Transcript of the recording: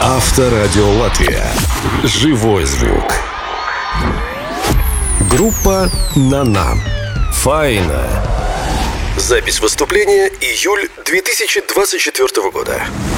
Авторадио Латвия. Живой звук. Группа «Нана». «Файна». Запись выступления июль 2024 года.